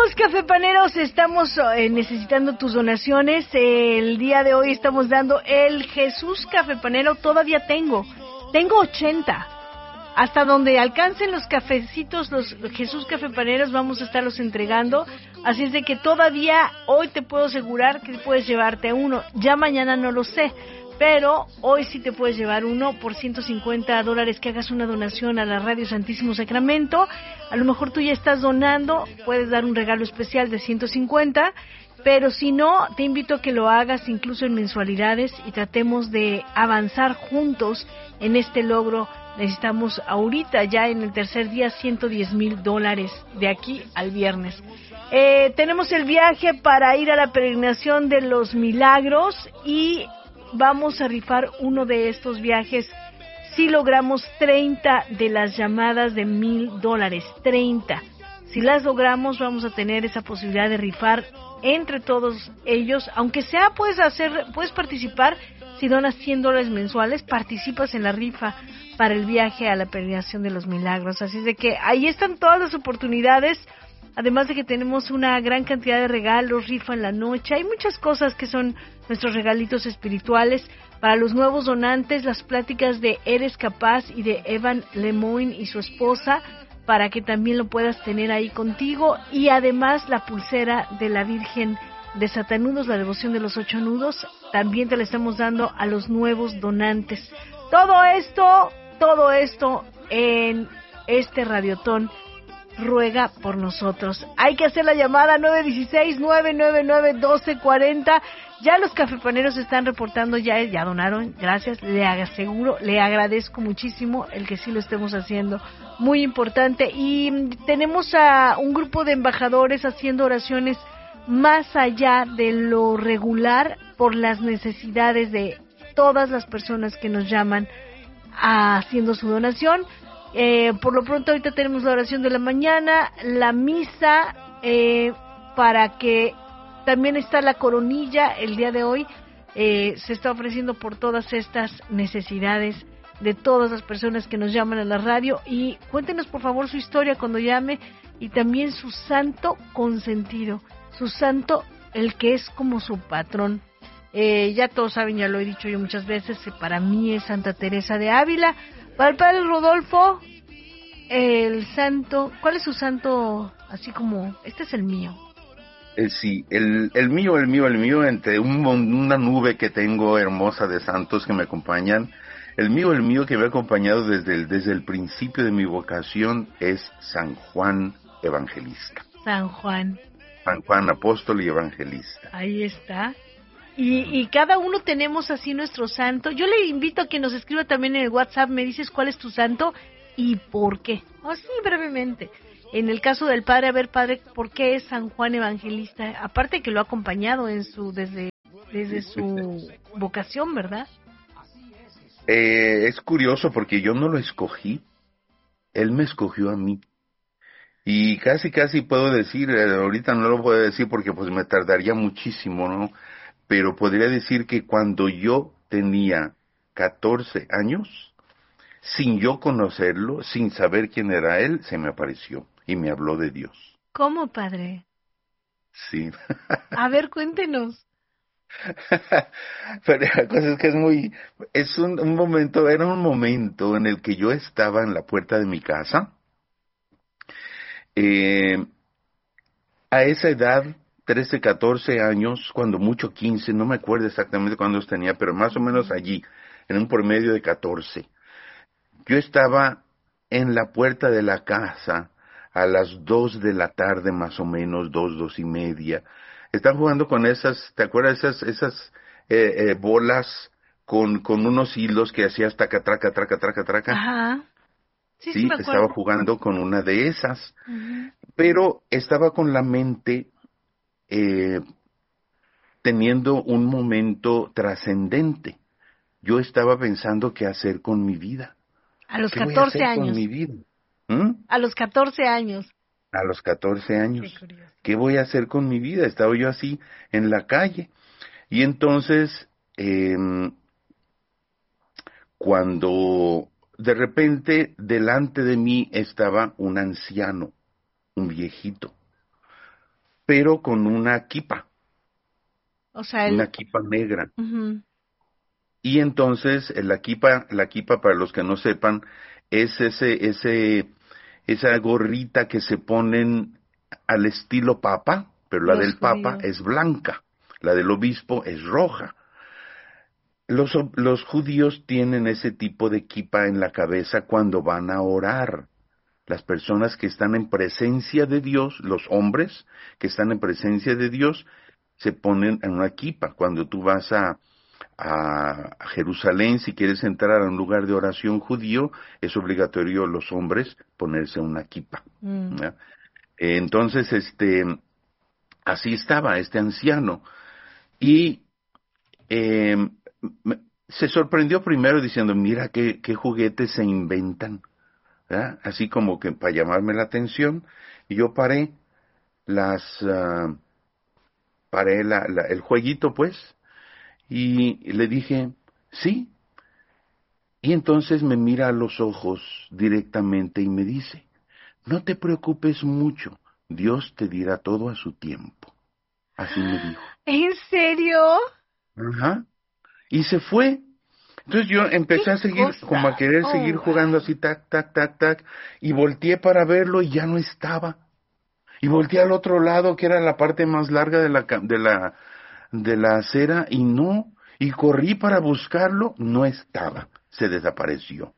Amigos cafepaneros, estamos necesitando tus donaciones. El día de hoy estamos dando el Jesús Cafepanero. Todavía tengo 80. Hasta donde alcancen los cafecitos, los Jesús Cafepaneros, vamos a estarlos entregando. Así es de que todavía hoy te puedo asegurar que puedes llevarte uno. Ya mañana no lo sé, pero hoy sí te puedes llevar uno por $150 que hagas una donación a la Radio Santísimo Sacramento. A lo mejor tú ya estás donando, puedes dar un regalo especial de 150, pero si no, te invito a que lo hagas incluso en mensualidades y tratemos de avanzar juntos en este logro. Necesitamos ahorita, ya en el tercer día, $110,000 de aquí al viernes. Tenemos el viaje para ir a la peregrinación de los milagros y vamos a rifar uno de estos viajes si logramos 30 de las llamadas de $1,000. 30. Si las logramos, vamos a tener esa posibilidad de rifar entre todos ellos. Aunque sea, puedes participar. Si donas $100 mensuales, participas en la rifa para el viaje a la peregrinación de los milagros. Así es de que ahí están todas las oportunidades. Además de que tenemos una gran cantidad de regalos, rifa en la noche. Hay muchas cosas que son nuestros regalitos espirituales. Para los nuevos donantes, las pláticas de Eres Capaz y de Evan Lemoyne y su esposa, para que también lo puedas tener ahí contigo. Y además la pulsera de la Virgen de Satanudos, la devoción de los 8 nudos, también te la estamos dando a los nuevos donantes. Todo esto en este Radiotón Ruega por Nosotros. Hay que hacer la llamada 916-999-1240. Ya los cafepaneros están reportando, ya donaron, gracias, le agradezco muchísimo el que sí lo estemos haciendo, muy importante. Y tenemos a un grupo de embajadores haciendo oraciones más allá de lo regular por las necesidades de todas las personas que nos llaman haciendo su donación. Por lo pronto ahorita tenemos la oración de la mañana, la misa, para que también está la coronilla el día de hoy. Se está ofreciendo por todas estas necesidades de todas las personas que nos llaman a la radio. Y cuéntenos por favor su historia cuando llame, y también su santo consentido, su santo, el que es como su patrón. Ya todos saben, ya lo he dicho yo muchas veces, que para mí es Santa Teresa de Ávila. Para el padre Rodolfo, el santo, ¿cuál es su santo? Así como, este es el mío. Sí, el mío, entre una nube que tengo hermosa de santos que me acompañan. El mío que me ha acompañado desde el principio de mi vocación es San Juan Evangelista. San Juan, apóstol y evangelista. Ahí está. Y cada uno tenemos así nuestro santo. Yo le invito a que nos escriba también en el WhatsApp, me dices cuál es tu santo y por qué. Así brevemente. En el caso del padre, a ver, padre, ¿por qué es San Juan Evangelista? Aparte que lo ha acompañado en desde su vocación, ¿verdad? Es curioso porque yo no lo escogí, él me escogió a mí. Y casi puedo decir, ahorita no lo puedo decir porque pues me tardaría muchísimo, ¿no? Pero podría decir que cuando yo tenía 14 años, sin yo conocerlo, sin saber quién era él, se me apareció y me habló de Dios. ¿Cómo, padre? Sí. A ver, cuéntenos. Pero la cosa es que era un momento en el que yo estaba en la puerta de mi casa. A esa edad, 13, 14 años, cuando mucho 15, no me acuerdo exactamente cuándo los tenía, pero más o menos allí, en un promedio de 14. Yo estaba en la puerta de la casa a las 2 de la tarde más o menos, 2:30. Están jugando con esas, ¿te acuerdas? Esas bolas con unos hilos que hacías taca, traca, traca, traca, traca. Ajá. Sí, Sí, me acuerdo. estaba jugando con una de esas. Uh-huh. Pero estaba con la mente teniendo un momento trascendente. Yo estaba pensando qué hacer con mi vida. A los ¿Qué 14 voy a hacer años. con mi vida? A los 14 años. A los 14 años. Qué curioso. ¿Qué voy a hacer con mi vida? Estaba yo así en la calle. Y entonces, cuando de repente delante de mí estaba un anciano, un viejito, pero con una kipa, O sea, una kipa negra. Ujú. Y entonces la kipa, para los que no sepan, es esa gorrita que se ponen al estilo papa, pero la Los del papa judíos. es blanca, la del obispo es roja. Los judíos tienen ese tipo de kipa en la cabeza cuando van a orar. Las personas que están en presencia de Dios, los hombres que están en presencia de Dios, se ponen en una kipa. Cuando tú vas a Jerusalén, si quieres entrar a un lugar de oración judío, es obligatorio los hombres ponerse una kipa. Mm. ¿Ya? Entonces, así estaba este anciano. Y eh, se sorprendió primero diciendo, mira qué juguetes se inventan, ¿verdad? Así como que para llamarme la atención. Y yo las, ah, paré el jueguito, pues, y le dije, sí. Y entonces me mira a los ojos directamente y me dice, no te preocupes mucho, Dios te dirá todo a su tiempo. Así me dijo. ¿En serio? Ajá. Y se fue. Entonces yo ¿Qué empecé a seguir, como a cosa? querer Oh, seguir jugando wow. así, tac, tac, tac, tac, y volteé para verlo y ya no estaba. Y volteé al otro lado, que era la parte más larga de la acera, y no. Y corrí para buscarlo, no estaba, se desapareció.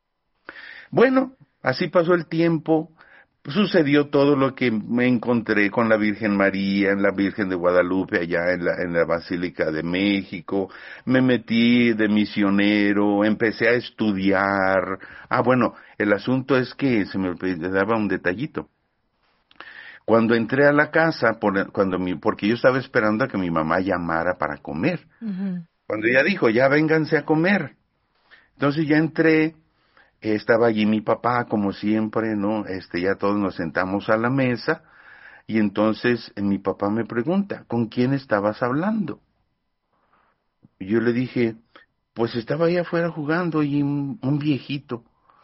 Bueno, así pasó el tiempo, sucedió todo lo que me encontré con la Virgen María, en la Virgen de Guadalupe, allá en la Basílica de México, me metí de misionero, empecé a estudiar. Bueno, el asunto es que se me olvidaba un detallito. Cuando entré a la casa, porque yo estaba esperando a que mi mamá llamara para comer. Ujú. Cuando ella dijo, ya vénganse a comer. Entonces ya entré. Estaba allí mi papá, como siempre, ¿no? Ya todos nos sentamos a la mesa y entonces mi papá me pregunta, ¿con quién estabas hablando? Y yo le dije, pues estaba ahí afuera jugando y un viejito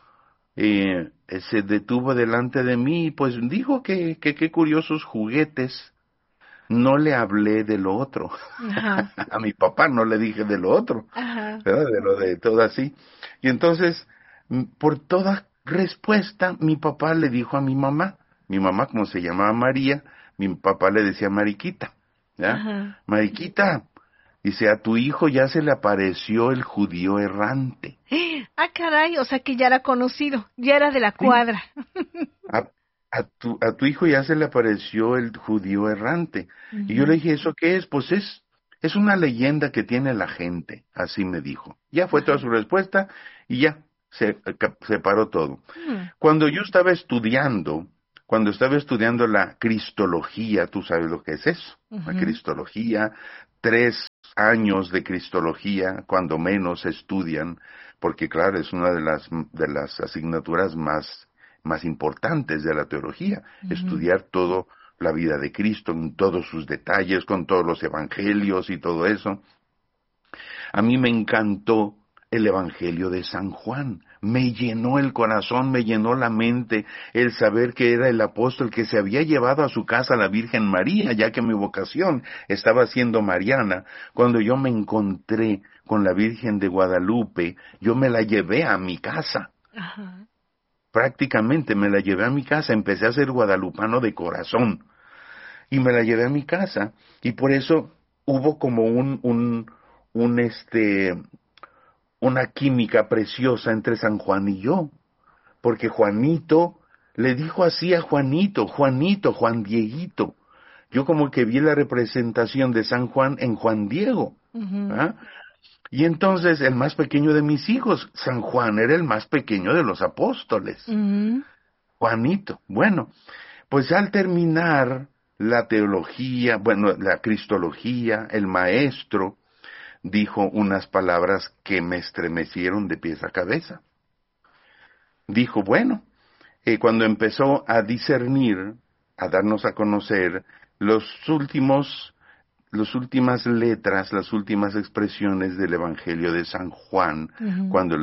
se detuvo delante de mí y pues dijo que qué curiosos juguetes. No le hablé de lo otro. Ajá, A mi papá no le dije de lo otro, ajá. ¿verdad? De lo de todo así. Y entonces, por toda respuesta, mi papá le dijo a mi mamá como se llamaba María, mi papá le decía Mariquita, ¿ya? Ajá. Mariquita, dice, a tu hijo ya se le apareció el judío errante. Ah, caray, o sea que ya era conocido, ya era de la Sí, cuadra. a, a tu hijo ya se le apareció el judío errante. Y yo le Ujú. dije, ¿eso qué es? Pues es una leyenda que tiene la gente, así me dijo. Ya fue toda Ajá. su respuesta y ya se paró todo. Mm. Cuando yo estaba estudiando, la cristología, tú sabes lo que es eso, la Ujú. cristología, 3 años de cristología, cuando menos se estudian, porque claro, es una de las asignaturas más importantes de la teología, Ujú. estudiar todo la vida de Cristo, en todos sus detalles, con todos los evangelios y todo eso. A mí me encantó el Evangelio de San Juan. Me llenó el corazón, me llenó la mente el saber que era el apóstol que se había llevado a su casa a la Virgen María, ya que mi vocación estaba siendo mariana. Cuando yo me encontré con la Virgen de Guadalupe, yo me la llevé a mi casa. Ajá. Prácticamente me la llevé a mi casa, empecé a ser guadalupano de corazón y me la llevé a mi casa y por eso hubo como un una química preciosa entre San Juan y yo, porque Juanito le dijo así a Juanito, Juanito, Juan Dieguito. Yo como que vi la representación de San Juan en Juan Diego. Ujú. ¿Ah? Y entonces el más pequeño de mis hijos, San Juan, era el más pequeño de los apóstoles. Ujú. Juanito. Bueno, pues al terminar la teología, bueno, la cristología, el maestro dijo unas palabras que me estremecieron de pies a cabeza. Dijo, bueno, cuando empezó a discernir, a darnos a conocer las últimas letras, las últimas expresiones del Evangelio de San Juan, Ujú. cuando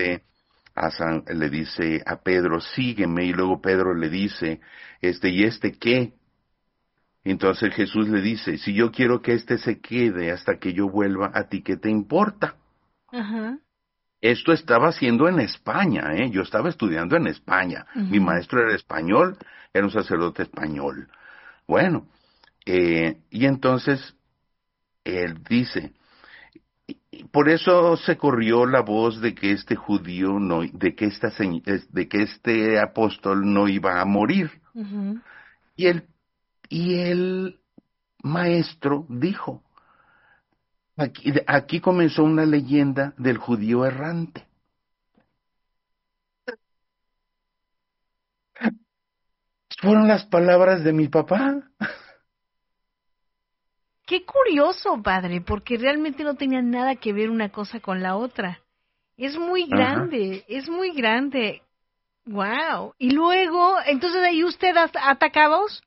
le dice a Pedro, sígueme, y luego Pedro le dice, ¿y este qué? Entonces Jesús le dice, si yo quiero que éste se quede hasta que yo vuelva, ¿a ti qué te importa? Ajá. Esto estaba haciendo en España, ¿eh? Yo estaba estudiando en España. Mi Ujú. maestro era español, era un sacerdote español. Bueno, y entonces él dice, y por eso se corrió la voz de que este judío no, de que este apóstol no iba a morir. Ujú. Y el maestro dijo, aquí comenzó una leyenda del judío errante. Fueron las palabras de mi papá. Qué curioso, padre, porque realmente no tenía nada que ver una cosa con la otra. Es muy Ajá. grande, es muy grande. Wow. Y luego, entonces ahí usted atacados.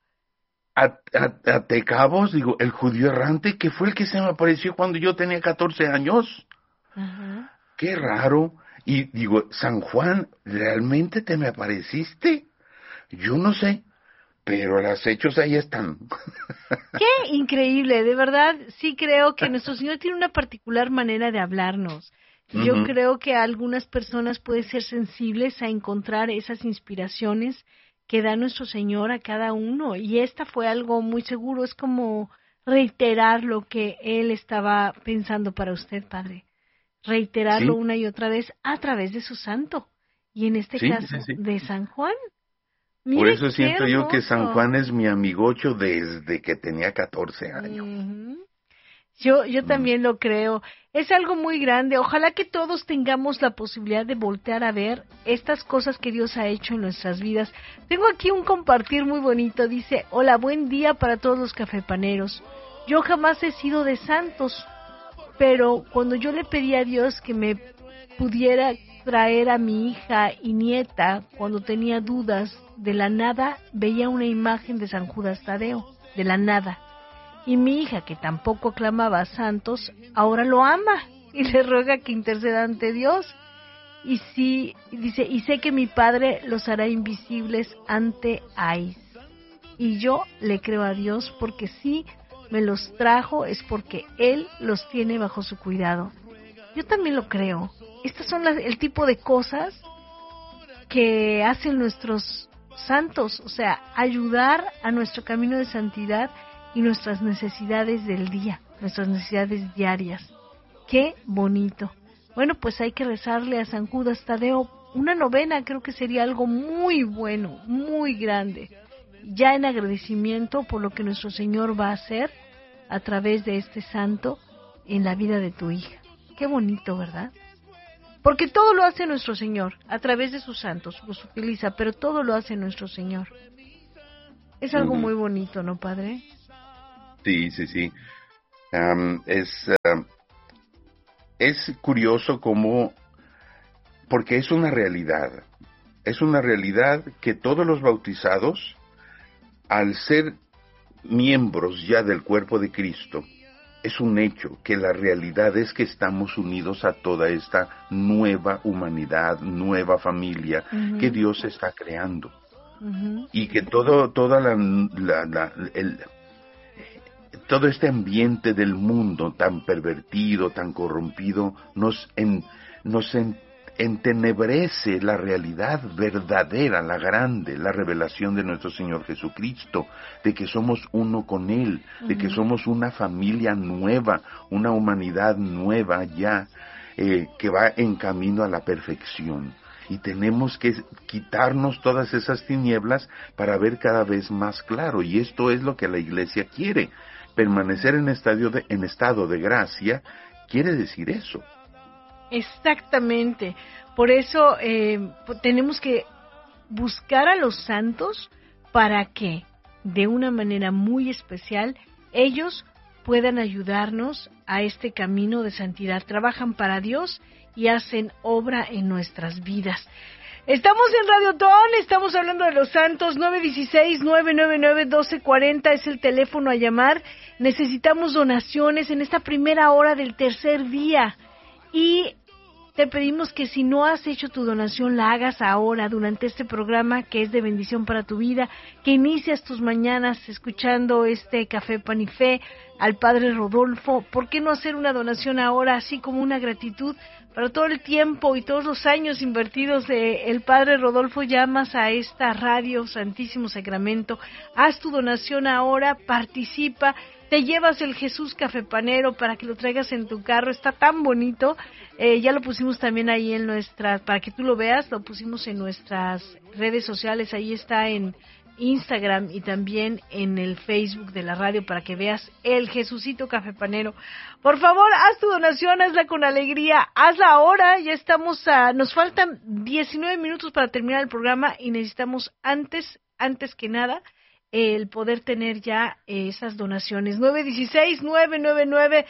A Tecabos, digo, el judío errante, que fue el que se me apareció cuando yo tenía 14 años. Ajá. Qué raro. Y digo, San Juan, ¿realmente te me apareciste? Yo no sé, pero los hechos ahí están. Qué increíble, de verdad, sí creo que nuestro Señor tiene una particular manera de hablarnos. Yo Ujú. creo que algunas personas pueden ser sensibles a encontrar esas inspiraciones que da nuestro Señor a cada uno, y esta fue algo muy seguro, es como reiterar lo que Él estaba pensando para usted, Padre, reiterarlo Sí, una y otra vez a través de su santo, y en este sí, sí, caso sí. de San Juan. Por Mire eso qué siento yo que San hermoso. Juan es mi amigocho desde que tenía 14 años. Ujú. Yo Mm. también lo creo. Es algo muy grande. Ojalá que todos tengamos la posibilidad de voltear a ver estas cosas que Dios ha hecho en nuestras vidas. Tengo aquí un compartir muy bonito. Dice, hola, buen día para todos los cafepaneros. Yo jamás he sido de santos, pero cuando yo le pedí a Dios que me pudiera traer a mi hija y nieta, cuando tenía dudas, de la nada veía una imagen de San Judas Tadeo, de la nada. Y mi hija, que tampoco clamaba a santos, ahora lo ama y le ruega que interceda ante Dios. Y sí, dice, y sé que mi Padre los hará invisibles ante Ais. Y yo le creo a Dios porque si me los trajo es porque Él los tiene bajo su cuidado. Yo también lo creo. Estas son el tipo de cosas que hacen nuestros santos, o sea, ayudar a nuestro camino de santidad y nuestras necesidades del día, nuestras necesidades diarias. Qué bonito. Bueno, pues hay que rezarle a San Judas Tadeo una novena, creo que sería algo muy bueno, muy grande, ya en agradecimiento por lo que nuestro Señor va a hacer a través de este santo en la vida de tu hija. Qué bonito, ¿verdad? Porque todo lo hace nuestro Señor, a través de sus santos, los utiliza, pero todo lo hace nuestro Señor. Es algo Ujú. muy bonito, ¿no, Padre? Sí, sí, sí. Am, es, am, es curioso cómo, porque es una realidad que todos los bautizados, al ser miembros ya del cuerpo de Cristo, es un hecho que la realidad es que estamos unidos a toda esta nueva humanidad, nueva familia que Mhm. Dios está creando. Mhm. Y que todo este ambiente del mundo tan pervertido, tan corrompido, nos entenebrece la realidad verdadera, la grande, la revelación de nuestro Señor Jesucristo, de que somos uno con Él, de que Mhm. somos una familia nueva, una humanidad nueva ya, que va en camino a la perfección. Y tenemos que quitarnos todas esas tinieblas para ver cada vez más claro. Y esto es lo que la Iglesia quiere. Permanecer en estado de gracia quiere decir eso. Exactamente. Por eso tenemos que buscar a los santos para que, de una manera muy especial, ellos puedan ayudarnos a este camino de santidad. Trabajan para Dios y hacen obra en nuestras vidas. Estamos en Radio Ton, estamos hablando de los santos. 916-999-1240 es el teléfono a llamar. Necesitamos donaciones en esta primera hora del tercer día. Y te pedimos que si no has hecho tu donación, la hagas ahora durante este programa que es de bendición para tu vida, que inicias tus mañanas escuchando este Café Pan y Fe al Padre Rodolfo. ¿Por qué no hacer una donación ahora, así como una gratitud para todo el tiempo y todos los años invertidos de el Padre Rodolfo? Llamas a esta radio Santísimo Sacramento, haz tu donación ahora, participa, te llevas el Jesús Cafepanero para que lo traigas en tu carro, está tan bonito, ya lo pusimos también ahí en nuestras, para que tú lo veas, lo pusimos en nuestras redes sociales, ahí está en Instagram y también en el Facebook de la radio para que veas el Jesucito Cafepanero. Por favor, haz tu donación, hazla con alegría, hazla ahora, ya estamos nos faltan 19 minutos para terminar el programa y necesitamos antes que nada el poder tener ya esas donaciones. 916-999-1240,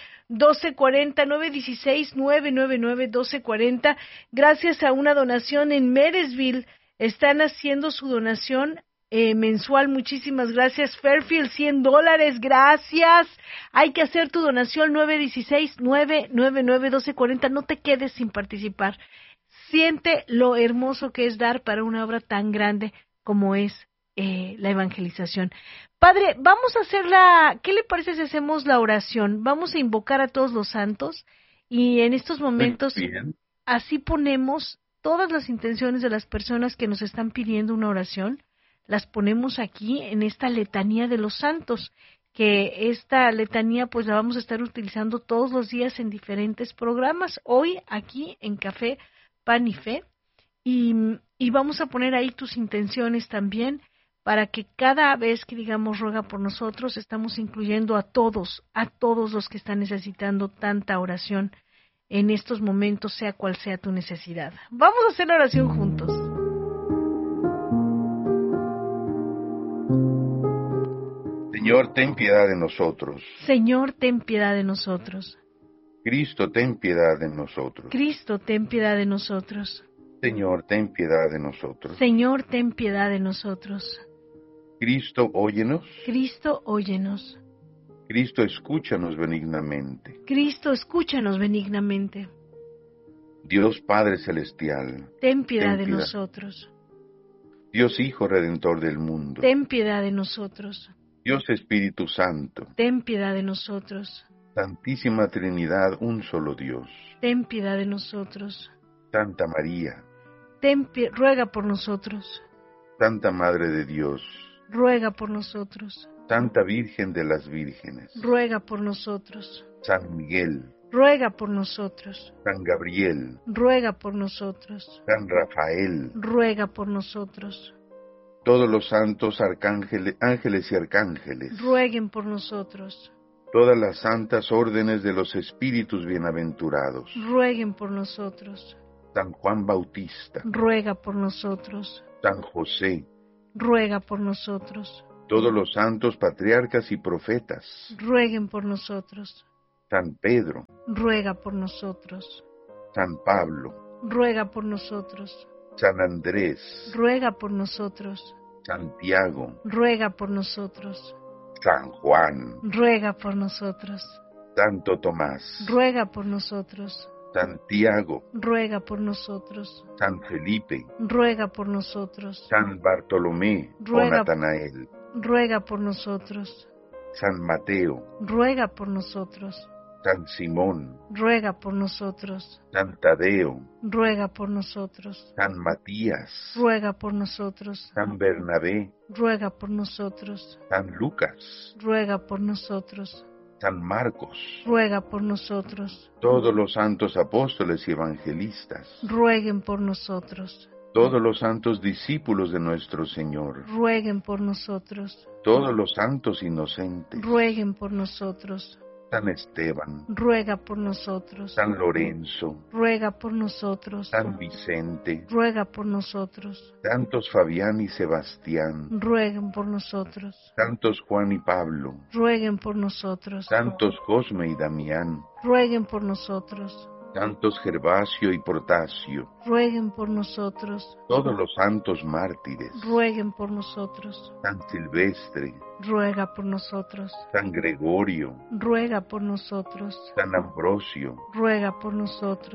916-999-1240. Gracias a una donación en Meresville, están haciendo su donación mensual. Muchísimas gracias. Fairfield, $100, gracias. Hay que hacer tu donación, 916-999-1240. No te quedes sin participar. Siente lo hermoso que es dar para una obra tan grande como es la evangelización. Padre, vamos a hacer ¿qué le parece si hacemos la oración? Vamos a invocar a todos los santos y en estos momentos así ponemos todas las intenciones de las personas que nos están pidiendo una oración, las ponemos aquí en esta letanía de los santos, que esta letanía pues la vamos a estar utilizando todos los días en diferentes programas, hoy aquí en Café Pan y Fe, y vamos a poner ahí tus intenciones también, para que cada vez que digamos ruega por nosotros, estamos incluyendo a todos los que están necesitando tanta oración en estos momentos, sea cual sea tu necesidad. Vamos a hacer la oración juntos. Señor, ten piedad de nosotros. Señor, ten piedad de nosotros. Cristo, ten piedad de nosotros. Cristo, ten piedad de nosotros. Señor, ten piedad de nosotros. Señor, ten piedad de nosotros. Cristo, óyenos. Cristo, óyenos. Cristo, escúchanos benignamente. Cristo, escúchanos benignamente. Dios Padre Celestial, ten piedad de nosotros. Dios Hijo Redentor del mundo, ten piedad de nosotros. Dios Espíritu Santo, ten piedad de nosotros. Santísima Trinidad, un solo Dios, ten piedad de nosotros. Santa María, ruega por nosotros. Santa Madre de Dios, ruega por nosotros. Santa Virgen de las Vírgenes, ruega por nosotros. San Miguel, ruega por nosotros. San Gabriel, ruega por nosotros. San Rafael, ruega por nosotros. Todos los santos ángeles y arcángeles, rueguen por nosotros. Todas las santas órdenes de los espíritus bienaventurados, rueguen por nosotros. San Juan Bautista, ruega por nosotros. San José, ruega por nosotros. Todos los santos patriarcas y profetas, rueguen por nosotros. San Pedro, ruega por nosotros. San Pablo, ruega por nosotros. San Andrés, ruega por nosotros. Santiago, ruega por nosotros. San Juan, ruega por nosotros. Santo Tomás, ruega por nosotros. Santiago, ruega por nosotros. San Felipe, ruega por nosotros. San Bartolomé o Natanael, ruega por nosotros. San Mateo, ruega por nosotros. San Simón, ruega por nosotros. San Tadeo, ruega por nosotros. San Matías, ruega por nosotros. San Bernabé, ruega por nosotros. San Lucas, ruega por nosotros. San Marcos, ruega por nosotros. Todos los santos apóstoles y evangelistas, rueguen por nosotros. Todos los santos discípulos de nuestro Señor, rueguen por nosotros. Todos los santos inocentes, rueguen por nosotros. San Esteban, ruega por nosotros. San Lorenzo, ruega por nosotros. San Vicente, ruega por nosotros. Santos Fabián y Sebastián, rueguen por nosotros. Santos Juan y Pablo, rueguen por nosotros. Santos Cosme y Damián, rueguen por nosotros. Santos Gervasio y Protasio, rueguen por nosotros. Todos los santos mártires, rueguen por nosotros. San Silvestre, ruega por nosotros. San Gregorio, ruega por nosotros. San Ambrosio, ruega por nosotros.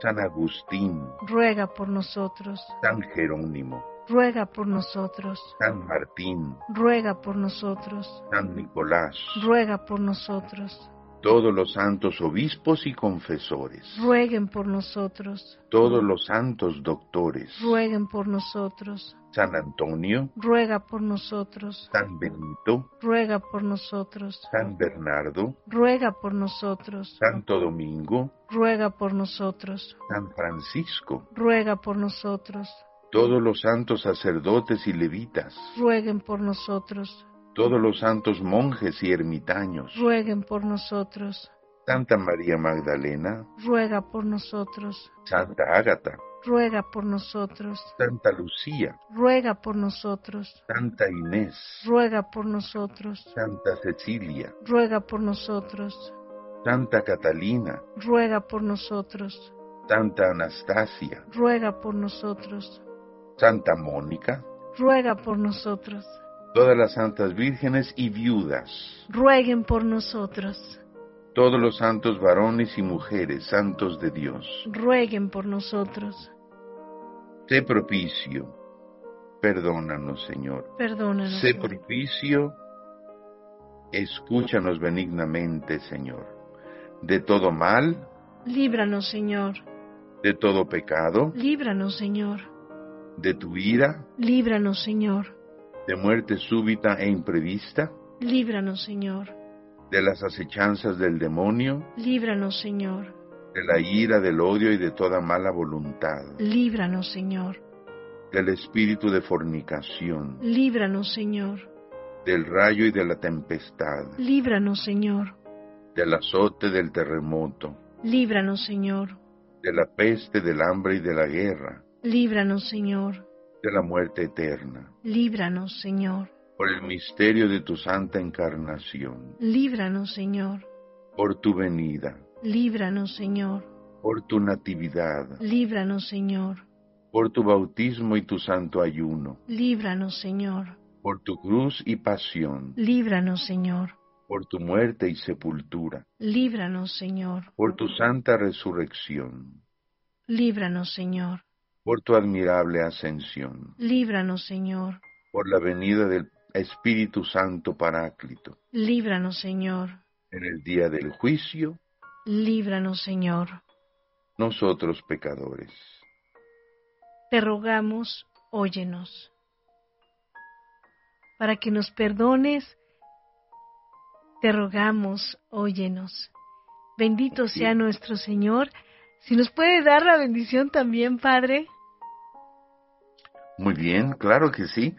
San Agustín, ruega por nosotros. San Jerónimo, Ruega por nosotros. San Martín, Ruega por nosotros. San Nicolás, Ruega por nosotros. todos los santos obispos y confesores, Rueguen por nosotros. todos los santos doctores, Rueguen por nosotros. San Antonio, Ruega por nosotros. San Benito, Ruega por nosotros. San Bernardo, Ruega por nosotros. Santo Domingo, Ruega por nosotros. San Francisco, Ruega por nosotros. todos los santos sacerdotes y levitas, Rueguen por nosotros. todos los santos monjes y ermitaños, Rueguen por nosotros. Santa María Magdalena, Ruega por nosotros. Santa Ágata, Ruega por nosotros. Santa Lucía, Ruega por nosotros. Santa Inés, Ruega por nosotros. Santa Cecilia, Ruega por nosotros. Santa Catalina, Ruega por nosotros. Santa Anastasia, Ruega por nosotros. Santa Mónica, Ruega por nosotros. todas las santas vírgenes y viudas, Rueguen por nosotros. todos los santos varones y mujeres, santos de Dios. Rueguen por nosotros. Sé propicio, perdónanos, Señor. Perdónanos. Sé Señor. propicio, escúchanos benignamente, Señor. De todo mal, Líbranos, Señor. de todo pecado, Líbranos, Señor. de tu ira, Líbranos, Señor. de muerte súbita e imprevista, Líbranos, Señor. de las acechanzas del demonio, Líbranos, Señor. de la ira, del odio y de toda mala voluntad, Líbranos, Señor. del espíritu de fornicación, Líbranos, Señor. del rayo y de la tempestad, Líbranos, Señor. del azote, del terremoto, Líbranos, Señor. de la peste, del hambre y de la guerra, Líbranos, Señor. de la muerte eterna, Líbranos, Señor. por el misterio de tu santa encarnación, Líbranos, Señor. por tu venida, Líbranos, Señor. por tu natividad, Líbranos, Señor. por tu bautismo y tu santo ayuno, Líbranos, Señor. por tu cruz y pasión, Líbranos, Señor. por tu muerte y sepultura, Líbranos, Señor. por tu santa resurrección, Líbranos, Señor. por tu admirable ascensión, Líbranos, Señor. por la venida del Espíritu Santo Paráclito, Líbranos, Señor. en el día del juicio, Líbranos, Señor. nosotros pecadores. Te rogamos, óyenos, para que nos perdones. Te rogamos, óyenos. Bendito sea nuestro Señor. Si nos puede dar la bendición también, Padre. Muy bien, claro que sí.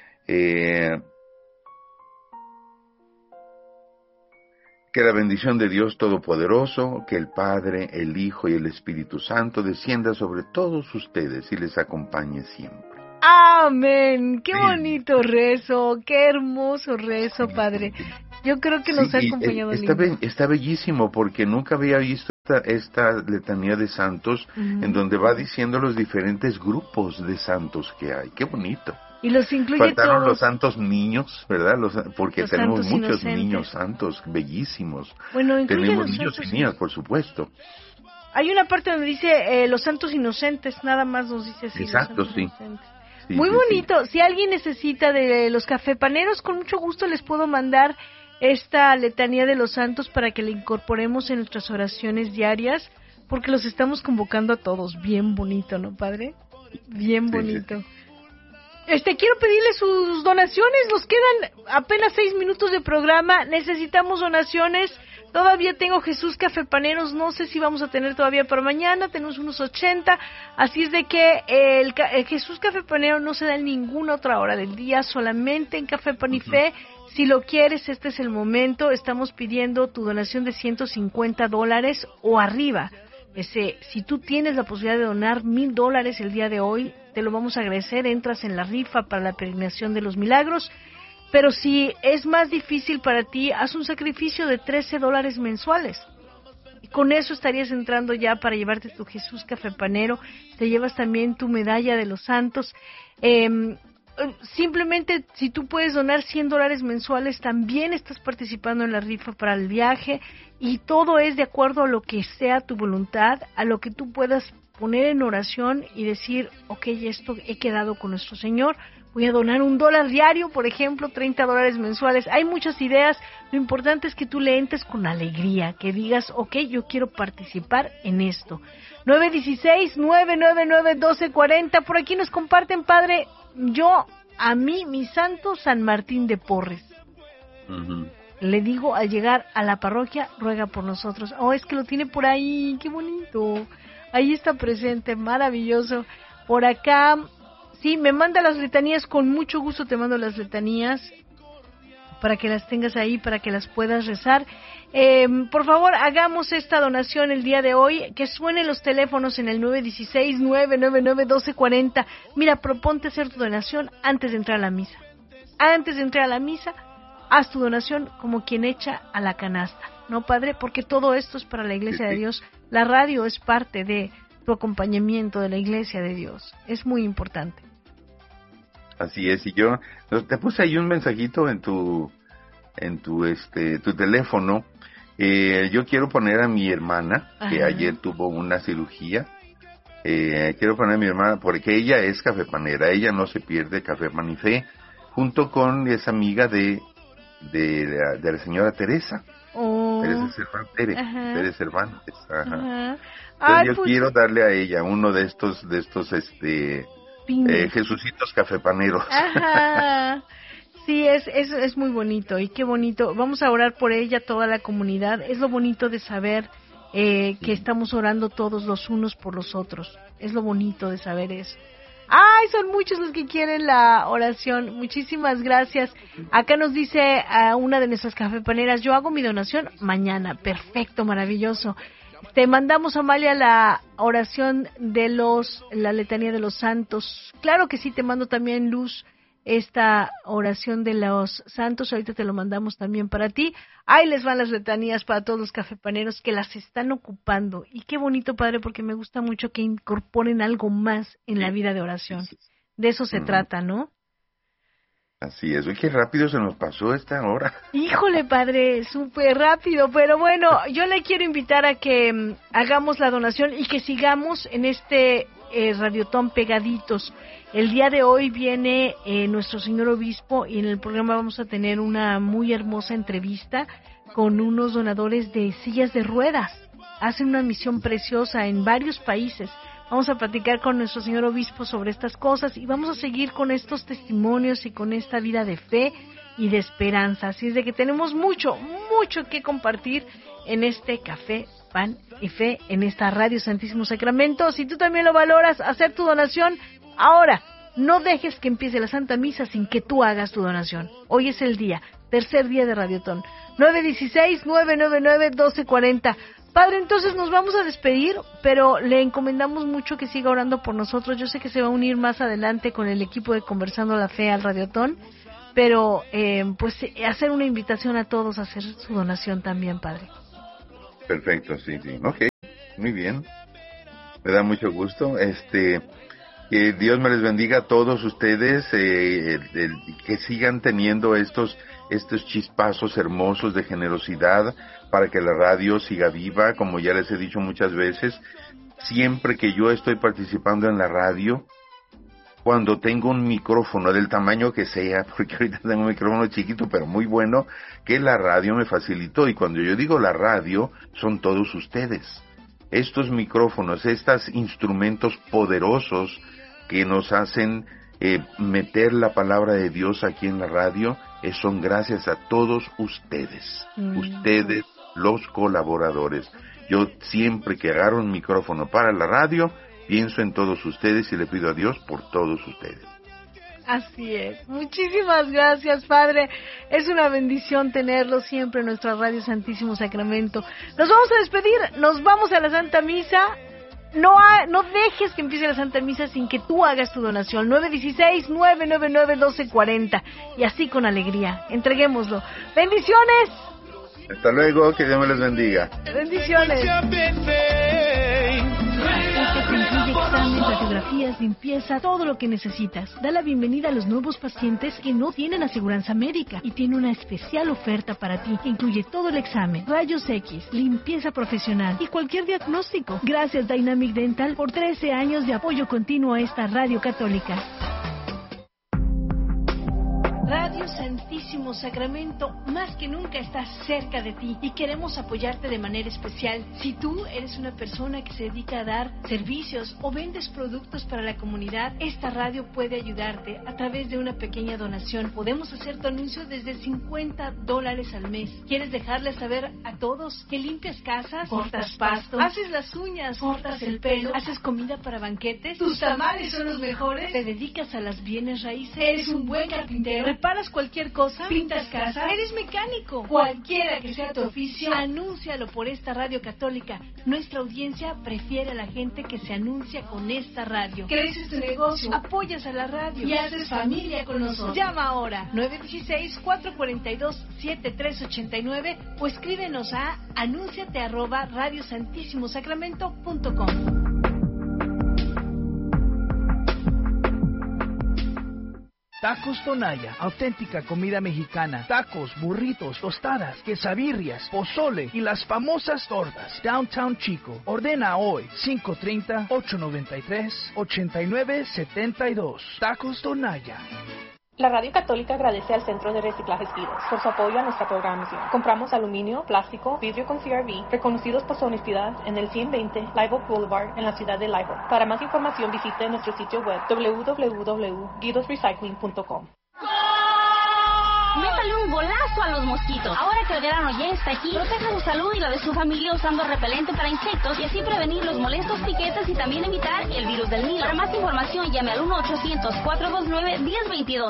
Que la bendición de Dios Todopoderoso, que el Padre, el Hijo y el Espíritu Santo descienda sobre todos ustedes y les acompañe siempre. Amén. Qué Sí. bonito rezo, qué hermoso rezo, Padre. Yo creo que nos ha Sí, y, acompañado está, lindo. está bellísimo porque nunca había visto esta letanía de santos en donde va diciendo los diferentes grupos de santos que hay. Qué bonito. Y los incluye Faltaron todos. los santos niños, ¿verdad? Porque Los tenemos santos muchos inocentes. niños santos bellísimos. Bueno, incluye Tenemos los niños santos y niñas, por supuesto. Hay una parte donde dice los santos inocentes, nada más nos dice así. Exacto, los santos sí. inocentes. Sí, Muy sí, bonito. Si alguien necesita de los cafepaneros, con mucho gusto les puedo mandar esta letanía de los santos para que la incorporemos en nuestras oraciones diarias, porque los estamos convocando a todos. Bien bonito, ¿no, Padre? Bien bonito. Quiero pedirle sus donaciones. Nos quedan apenas 6 minutos de programa. Necesitamos donaciones. Todavía tengo Jesús Cafepaneros. No sé si vamos a tener todavía para mañana. Tenemos unos 80. Así es de que el Jesús Cafepanero no se da en ninguna otra hora del día. Solamente en Café Pan y Fe. Si lo quieres, este es el momento. Estamos pidiendo tu donación de $150 o arriba. Si tú tienes la posibilidad de donar $1,000 el día de hoy, te lo vamos a agradecer. Entras en la rifa para la peregrinación de los milagros. Pero si es más difícil para ti, haz un sacrificio de $13 mensuales. Y con eso estarías entrando ya para llevarte tu Jesús Cafepanero. Te llevas también tu medalla de los santos. simplemente si tú puedes donar $100 mensuales, también estás participando en la rifa para el viaje, y todo es de acuerdo a lo que sea tu voluntad, a lo que tú puedas poner en oración y decir, ok, esto he quedado con nuestro Señor, voy a donar $1 diario, por ejemplo, $30 mensuales. Hay muchas ideas, lo importante es que tú le entres con alegría, que digas, ok, yo quiero participar en esto. 916-999-1240, por aquí nos comparten, padre, a mí, mi santo San Martín de Porres. Uh-huh. Le digo al llegar a la parroquia, ruega por nosotros. Oh, es que lo tiene por ahí, qué bonito. Ahí está presente, maravilloso. Por acá, sí, me manda las letanías, con mucho gusto te mando las letanías para que las tengas ahí, para que las puedas rezar. Por favor, hagamos esta donación el día de hoy, que suenen los teléfonos en el 916-999-1240. Mira, proponte hacer tu donación antes de entrar a la misa. Antes de entrar a la misa, haz tu donación como quien echa a la canasta, ¿no, padre? Porque todo esto es para la Iglesia de Dios. La radio es parte de tu acompañamiento de la Iglesia de Dios. Es muy importante. Así es, y yo te puse ahí un mensajito en tu teléfono. Yo quiero poner a mi hermana, que ayer tuvo una cirugía. Quiero poner a mi hermana porque ella es cafepanera, ella no se pierde Café Pan y Fe, junto con esa amiga de la señora Teresa. Teresa Cervantes, Teresa Cervantes. Ajá. Entonces yo quiero darle a ella uno de estos Jesucitos cafepaneros. Ajá. Sí, es muy bonito, y qué bonito. Vamos a orar por ella, toda la comunidad. Es lo bonito de saber que estamos orando todos los unos por los otros. Es lo bonito de saber eso. ¡Ay, son muchos los que quieren la oración! Muchísimas gracias. Acá nos dice a una de nuestras cafepaneras, yo hago mi donación mañana. Perfecto, maravilloso. Te mandamos, Amalia, la oración de la letanía de los santos. Claro que sí, te mando también, Luz, esta oración de los santos. Ahorita te lo mandamos también para ti. Ahí les van las letanías para todos los cafepaneros que las están ocupando. Y qué bonito, padre, porque me gusta mucho que incorporen algo más en la vida de oración. De eso se trata, ¿no? Así es. Uy, qué rápido se nos pasó esta hora. Híjole, padre, súper rápido. Pero bueno, yo le quiero invitar a que hagamos la donación y que sigamos en este Radiotón pegaditos. El día de hoy viene nuestro señor obispo, y en el programa vamos a tener una muy hermosa entrevista con unos donadores de sillas de ruedas. Hacen una misión preciosa en varios países. Vamos a platicar con nuestro señor obispo sobre estas cosas y vamos a seguir con estos testimonios y con esta vida de fe y de esperanza. Así es de que tenemos mucho que compartir en este Café, Pan y Fe, en esta Radio Santísimo Sacramento. Si tú también lo valoras, hacer tu donación ahora. No dejes que empiece la Santa Misa sin que tú hagas tu donación. Hoy es el día, tercer día de Radiotón. 916-999-1240. Padre, entonces nos vamos a despedir, pero le encomendamos mucho que siga orando por nosotros. Yo sé que se va a unir más adelante con el equipo de Conversando la Fe al Radiotón, pero pues hacer una invitación a todos a hacer su donación también, Padre. Perfecto, sí. Ok, muy bien. Me da mucho gusto. Que Dios me les bendiga a todos ustedes, que sigan teniendo estos chispazos hermosos de generosidad para que la radio siga viva. Como ya les he dicho muchas veces, siempre que yo estoy participando en la radio, cuando tengo un micrófono del tamaño que sea, porque ahorita tengo un micrófono chiquito pero muy bueno, que la radio me facilitó, y cuando yo digo la radio, son todos ustedes. Estos micrófonos, estos instrumentos poderosos que nos hacen meter la palabra de Dios aquí en la radio, son gracias a todos ustedes, ustedes, los colaboradores. Yo siempre que agarro un micrófono para la radio, pienso en todos ustedes y le pido a Dios por todos ustedes. Así es. Muchísimas gracias, Padre. Es una bendición tenerlo siempre en nuestra Radio Santísimo Sacramento. Nos vamos a despedir, nos vamos a la Santa Misa. No dejes que empiece la Santa Misa sin que tú hagas tu donación. 916-999-1240. Y así con alegría. Entreguémoslo. ¡Bendiciones! Hasta luego, que Dios me les bendiga. Bendiciones. paquete incluye examen, radiografías, limpieza, todo lo que necesitas. Da la bienvenida a los nuevos pacientes que no tienen aseguranza médica y tiene una especial oferta para ti que incluye todo el examen, rayos X, limpieza profesional y cualquier diagnóstico. Gracias Dynamic Dental por 13 años de apoyo continuo a esta radio católica. Radio Santísimo Sacramento, más que nunca está cerca de ti y queremos apoyarte de manera especial. Si tú eres una persona que se dedica a dar servicios o vendes productos para la comunidad, esta radio puede ayudarte a través de una pequeña donación. Podemos hacer tu anuncio desde $50 al mes. ¿Quieres dejarle saber a todos que limpias casas, cortas pastos, haces las uñas, cortas el pelo, haces comida para banquetes, tus tamales son los mejores, te dedicas a las bienes raíces, eres un buen carpintero, reparas cualquier cosa, pintas casa, eres mecánico? Cualquiera que sea tu oficio, anúncialo por esta radio católica. Nuestra audiencia prefiere a la gente que se anuncia con esta radio. Creces tu negocio, apoyas a la radio y haces familia con nosotros. Llama ahora 916-442-7389 o escríbenos a anúnciate@radiosantissimosacramento.com. Tacos Tonaya, auténtica comida mexicana. Tacos, burritos, tostadas, quesabirrias, pozole y las famosas tortas. Downtown Chico. Ordena hoy 530-893-8972. Tacos Tonaya. La Radio Católica agradece al Centro de Reciclajes Vidas por su apoyo a nuestra programación. Compramos aluminio, plástico, vidrio con CRV, reconocidos por su honestidad en el 120 Live Oak Boulevard en la ciudad de Live Oak. Para más información visite nuestro sitio web www.guidosrecycling.com. Métale un golazo a los mosquitos. Ahora que el verano ya está aquí, proteja su salud y la de su familia usando repelente para insectos y así prevenir los molestos piquetes y también evitar el virus del Nilo. Para más información llame al 1-800-429-1022.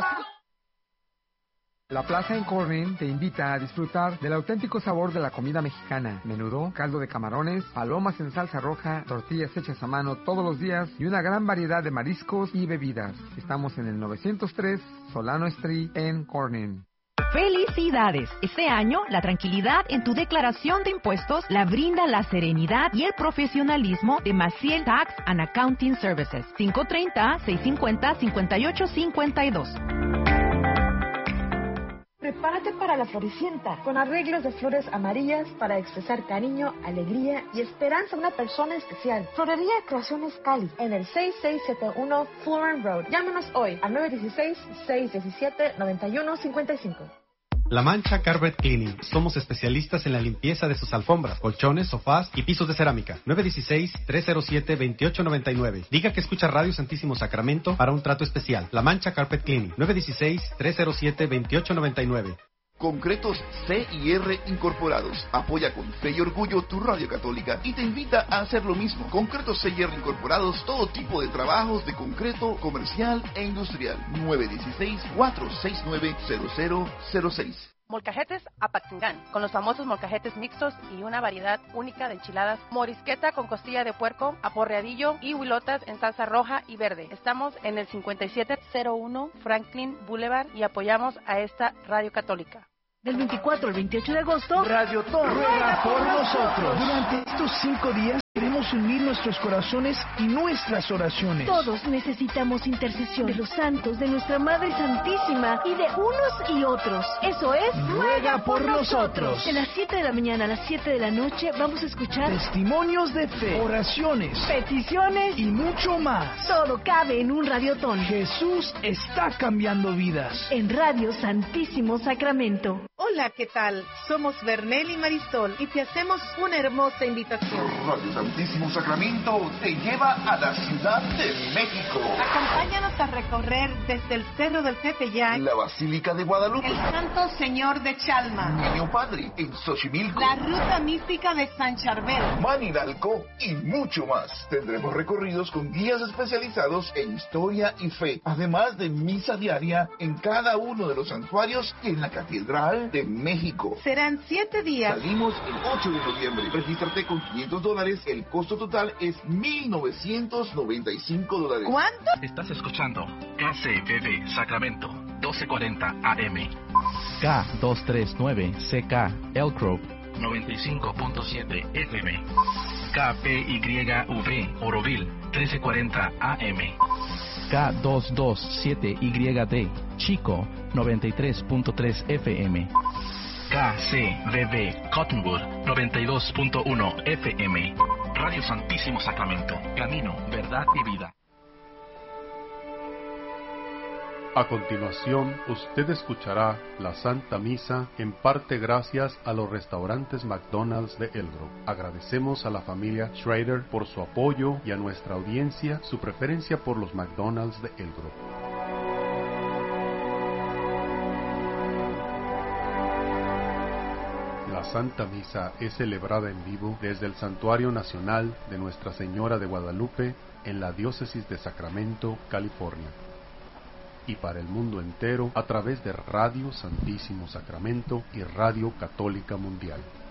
La Plaza en Corning te invita a disfrutar del auténtico sabor de la comida mexicana. Menudo, caldo de camarones, palomas en salsa roja, tortillas hechas a mano todos los días y una gran variedad de mariscos y bebidas. Estamos en el 903 Solano Street en Corning. ¡Felicidades! Este año, la tranquilidad en tu declaración de impuestos la brinda la serenidad y el profesionalismo de Maciel Tax and Accounting Services. 530-650-5852. Prepárate para la Floricienta, con arreglos de flores amarillas para expresar cariño, alegría y esperanza a una persona especial. Florería Creaciones Cali, en el 6671 Florence Road. Llámanos hoy al 916-617-9155. La Mancha Carpet Cleaning. Somos especialistas en la limpieza de sus alfombras, colchones, sofás y pisos de cerámica. 916-307-2899. Diga que escucha Radio Santísimo Sacramento para un trato especial. La Mancha Carpet Cleaning. 916-307-2899. Concretos C&R Incorporados. Apoya con fe y orgullo tu radio católica y te invita a hacer lo mismo. Concretos C&R Incorporados, todo tipo de trabajos de concreto comercial e industrial. 916-469-0006. Molcajetes Apatzingán, con los famosos molcajetes mixtos y una variedad única de enchiladas, morisqueta con costilla de puerco, aporreadillo y huilotas en salsa roja y verde. Estamos en el 5701 Franklin Boulevard y apoyamos a esta radio católica. Del 24 al 28 de agosto, Radio Ton ruega por nosotros. Durante estos 5 días queremos unir nuestros corazones y nuestras oraciones. Todos necesitamos intercesión de los santos, de nuestra Madre Santísima y de unos y otros. Eso es, ruega por nosotros. De las 7 de la mañana a las 7 de la noche vamos a escuchar testimonios de fe, oraciones, peticiones y mucho más. Todo cabe en un radiotón. Jesús está cambiando vidas. En Radio Santísimo Sacramento. Hola, ¿qué tal? Somos Bernel y Marisol y te hacemos una hermosa invitación. Radio Santísimo Sacramento te lleva a la Ciudad de México. Acompáñanos a recorrer desde el Cerro del Tepeyac, la Basílica de Guadalupe, el Santo Señor de Chalma, Niño Padre en Xochimilco, la Ruta Mística de San Charbel, Manilalco y mucho más. Tendremos recorridos con guías especializados en historia y fe, además de misa diaria en cada uno de los santuarios y en la Catedral de México. Serán 7 días. Salimos el 8 de noviembre. Regístrate con $500. El costo total es $1,995. ¿Cuánto? Estás escuchando KCBB Sacramento 1240 AM. K239 CK Elk Grove 95.7 FM. KPYV Oroville 1340 AM. K227YD Chico 93.3 FM. KCBB Cottonwood 92.1 FM. Radio Santísimo Sacramento, camino, verdad y vida. A continuación, usted escuchará la Santa Misa, en parte gracias a los restaurantes McDonald's de El Grove. Agradecemos a la familia Schrader por su apoyo y a nuestra audiencia su preferencia por los McDonald's de El Grove. La Santa Misa es celebrada en vivo desde el Santuario Nacional de Nuestra Señora de Guadalupe en la Diócesis de Sacramento, California, y para el mundo entero a través de Radio Santísimo Sacramento y Radio Católica Mundial.